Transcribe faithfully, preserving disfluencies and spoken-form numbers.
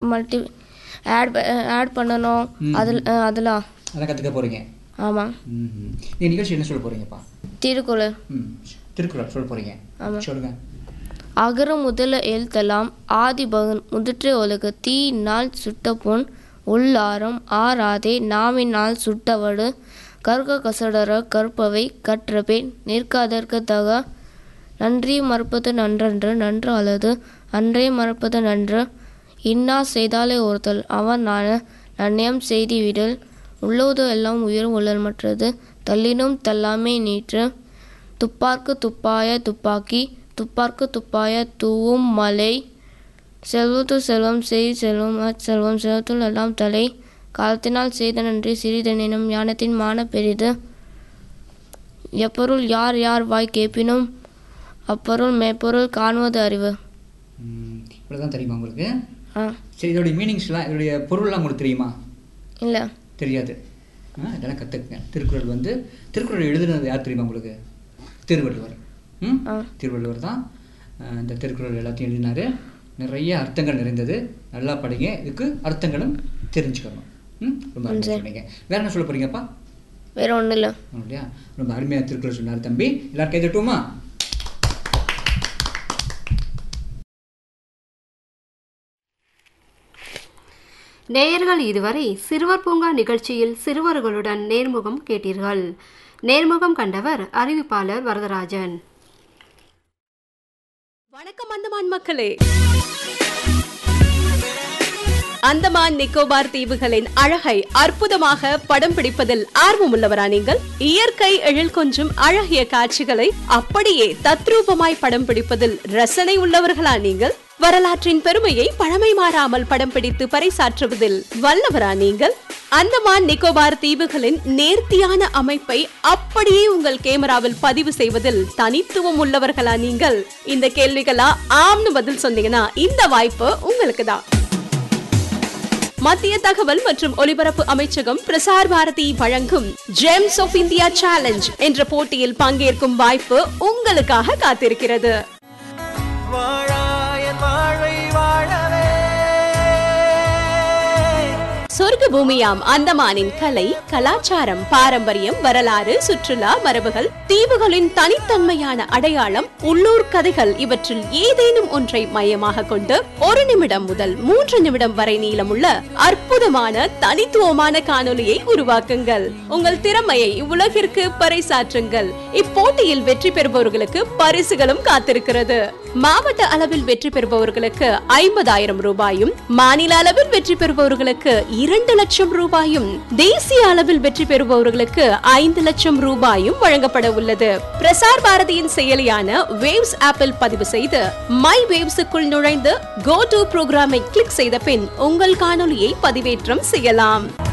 Multi add add பண்ணணும் அதில் அதெல்லாம் அதான் கற்றுக்க போகிறீங்க. ஆமாம். ம் இந்த நிகழ்ச்சி என்ன சொல்ல போகிறீங்கப்பா? திருக்குறள். ம் திருக்குறள் சொல்ல போகிறீங்க. ஆமாம். சொல்லுங்கள். அகர முதல எழுத்தெல்லாம் ஆதி பகன் முதற்றே ஒழுக தீ நாள் சுட்ட பொன் உள்ளாரம் ஆறாதே நாவினால் சுட்டவடு கற்க கசடர கற்பவை கற்றபேன் நிற்காதற்கு தக நன்றி மறப்பது நன்றன்று நன்று அல்லது அன்றே மறப்பது நன்று இன்னா செய்தாலே ஒருத்தல் அவன் நான நன்னயம் செய்தி விடல் உள்ளது எல்லாம் உயிரும் உள்ளல் மற்றது தள்ளினும் தள்ளாமே நீற்று துப்பார்க்கு துப்பாய துப்பாக்கி துப்பார்க்கு துப்பாய தூவும் மலை செல்வத்து செல்வம் செய் செல்வம் அச்செல்வம் செல்வத்துள் எல்லாம் தலை காலத்தினால் செய்த நன்றி சிறிதெனினும் ஞானத்தின் மான பெரிது எப்பொருள் யார் யார் வாய் கேட்பினும் அப்பொருள் மெய்ப்பொருள் காணுவது அறிவு. இவ்வளோதான் தெரியுமா உங்களுக்கு? ஆ சரி, இதோடைய மீனிங்ஸ்லாம் இதோடைய பொருள்லாம் உங்களுக்கு தெரியுமா? இல்லை தெரியாது. ஆ இதெல்லாம் கற்றுக்குங்க. திருக்குறள் வந்து திருக்குறள் எழுதுனது யார் தெரியுமா உங்களுக்கு? திருவள்ளுவர். ம் திருவள்ளுவர் தான் இந்த திருக்குறள் எல்லாத்தையும் எழுதினார். நிறைய அர்த்தங்கள் நிறைந்தது. நல்லா படிங்க, இதுக்கு அர்த்தங்களும் தெரிஞ்சுக்கணும். ம் ரொம்ப அருமையாக சொன்னீங்க. வேறு என்ன சொல்ல போகிறீங்கப்பா? வேறு ஒன்றும் இல்லை. இல்லையா? ரொம்ப அருமையாக திருக்குறள் சொன்னார் தம்பி. எல்லாரும் கை தட்டுவோமா? நேயர்கள் இதுவரை சிறுவர் பூங்கா நிகழ்ச்சியில் சிறுவர்களுடன் நேர்முகம் கேட்டீர்கள். நேர்முகம் கண்டவர் அறிவிப்பாளர் வரதராஜன். வணக்கம் அந்தமான் மக்களே. அந்தமான் நிக்கோபார் தீவுகளின் அழகை அற்புதமாக படம் பிடிப்பதில் ஆர்வமுள்ளவரா நீங்கள்? இயற்கை எழில் கொஞ்சும் அழகிய காட்சிகளை அப்படியே தத்ரூபமாய் படம் பிடிப்பதில் ரசனை உள்ளவர்களா நீங்கள்? வரலாற்றின் பெருமையை பழமை மாறாமல் படம் பிடித்து பறைசாற்றுவதில் வல்லவரா நீங்கள்? அந்தமான் நிக்கோபார் தீவுகளின் நேர்த்தியான அமைப்பை அப்படியே உங்கள் கேமராவில் பதிவு செய்வதில் தனித்துவம் உள்ளவர்களா நீங்கள்? இந்த கேள்விகளா ஆம்னு பதில் சொன்னீங்கன்னா இந்த வாய்ப்பு உங்களுக்கு தான். மத்திய தகவல் மற்றும் ஒலிபரப்பு அமைச்சகம் பிரசார் பாரதி வழங்கும் ஜெம்ஸ் ஆஃப் இந்தியா சேலஞ்ச் என்ற போட்டியில் பங்கேற்கும் வாய்ப்பு உங்களுக்காக காத்திருக்கிறது. சொர்க்க பூமியாம் அந்தமானின் கலை, கலாச்சாரம், பாரம்பரியம், வரலாறு, சுற்றுலா, மரபுகள், தீவுகளின் தனித்தன்மையான அடையாளம், உள்ளூர் கதைகள் இவற்றில் ஏதேனும் ஒன்றை மையமாக கொண்டு ஒரு நிமிடம் முதல் மூன்று நிமிடம் வரை நீளமுள்ள அற்புதமான தனித்துவமான காணொலியை உருவாக்குங்கள். உங்கள் திறமையை உலகிற்கு பறைசாற்றுங்கள். இப்போட்டியில் வெற்றி பெறுபவர்களுக்கு பரிசுகளும் காத்திருக்கிறது. மாவட்ட அளவில் வெற்றி பெறுபவர்களுக்கு ஐம்பதாயிரம் ரூபாயும், மாநில அளவில் வெற்றி பெறுபவர்களுக்கு இரண்டு லட்சம் ரூபாயும், தேசிய அளவில் வெற்றி பெறுபவர்களுக்கு ஐந்து லட்சம் ரூபாயும் வழங்கப்பட உள்ளது. பிரசார் பாரதியின் செயலியான வேவ்ஸ் ஆப்பில் பதிவு செய்து மை வேவ்ஸுக்குள் நுழைந்து கோ டு புரோகிராமை கிளிக் செய்த பின் உங்கள் காணொலியை பதிவேற்றம் செய்யலாம்.